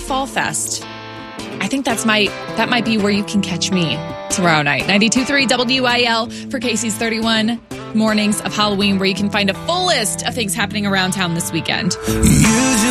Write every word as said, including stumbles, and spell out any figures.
Fall Fest. I think that's my that might be where you can catch me tomorrow night. ninety-two point three W I L for Casey's thirty-one Mornings of Halloween, where you can find a full list of things happening around town this weekend. You